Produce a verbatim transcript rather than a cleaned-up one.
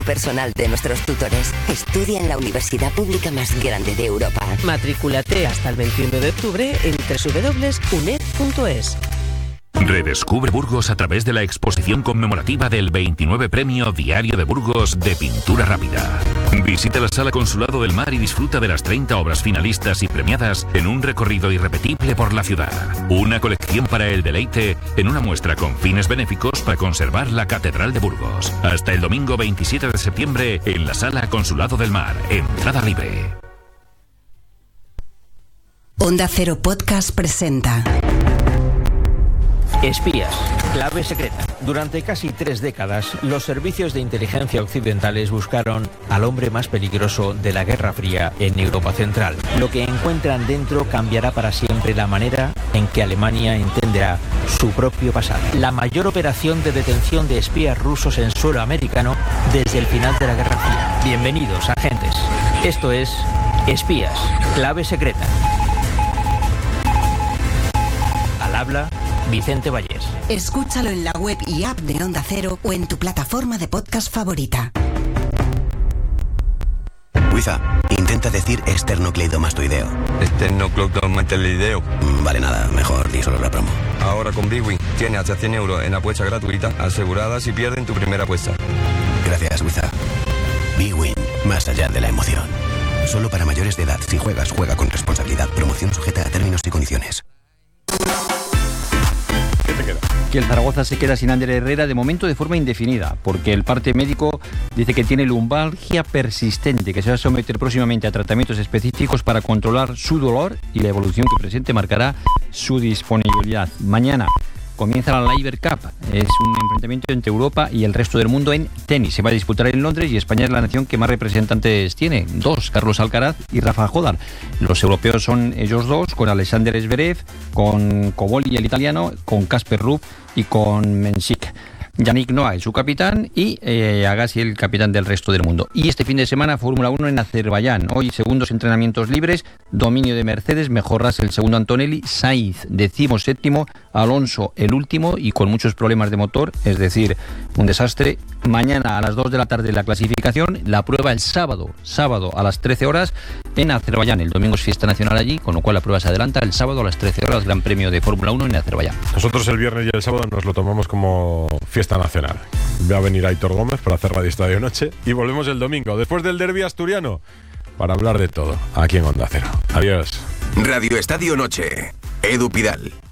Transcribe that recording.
personal de nuestros tutores. Estudia en la universidad pública más grande de Europa. Matricúlate hasta el veintiuno de octubre en doble u doble u doble u punto u n e d punto e s. Redescubre Burgos a través de la exposición conmemorativa del veintinueve Premio Diario de Burgos de Pintura Rápida. Visita la Sala Consulado del Mar y disfruta de las treinta obras finalistas y premiadas en un recorrido irrepetible por la ciudad. Una colección para el deleite en una muestra con fines benéficos para conservar la Catedral de Burgos. Hasta el domingo veintisiete de septiembre en la Sala Consulado del Mar. Entrada libre. Onda Cero Podcast presenta Espías, clave secreta. Durante casi tres décadas, los servicios de inteligencia occidentales buscaron al hombre más peligroso de la Guerra Fría en Europa Central. Lo que encuentran dentro cambiará para siempre la manera en que Alemania entenderá su propio pasado. La mayor operación de detención de espías rusos en suelo americano desde el final de la Guerra Fría. Bienvenidos, agentes. Esto es Espías, clave secreta. Al habla Vicente Vallés. Escúchalo en la web y app de Onda Cero o en tu plataforma de podcast favorita. Wiza, intenta decir esternocleidomastoideo. Esternocleidomastoideo. Mm, vale, nada, mejor di solo la promo. Ahora con Bwin tienes hasta cien euros en apuesta gratuita asegurada si pierden tu primera apuesta. Gracias, Wiza. Bwin, más allá de la emoción. Solo para mayores de edad. Si juegas, juega con responsabilidad. Promoción sujeta a términos y condiciones. Que el Zaragoza se queda sin Ander Herrera de momento de forma indefinida, porque el parte médico dice que tiene lumbalgia persistente, que se va a someter próximamente a tratamientos específicos para controlar su dolor y la evolución que presente marcará su disponibilidad. Mañana comienza la Laver Cup, es un enfrentamiento entre Europa y el resto del mundo en tenis. Se va a disputar en Londres y España es la nación que más representantes tiene, dos, Carlos Alcaraz y Rafa Nadal. Los europeos son ellos dos, con Alexander Zverev, con Cobolli el italiano, con Casper Ruud y con Mensik. Yannick Noah es su capitán y eh, Agassi el capitán del resto del mundo. Y este fin de semana Fórmula uno en Azerbaiyán. Hoy segundos entrenamientos libres, dominio de Mercedes, mejor Russell, el segundo Antonelli, Sainz decimo séptimo, Alonso el último y con muchos problemas de motor, es decir, un desastre. Mañana a las dos de la tarde la clasificación, la prueba el sábado, sábado a las trece horas en Azerbaiyán. El domingo es fiesta nacional allí, con lo cual la prueba se adelanta el sábado a las trece horas, Gran Premio de Fórmula uno en Azerbaiyán. Nosotros el viernes y el sábado nos lo tomamos como fiesta nacional. Va a venir Aitor Gómez para hacer Radio Estadio Noche y volvemos el domingo, después del derbi asturiano, para hablar de todo, aquí en Onda Cero. Adiós. Radio Estadio Noche, Edu Pidal.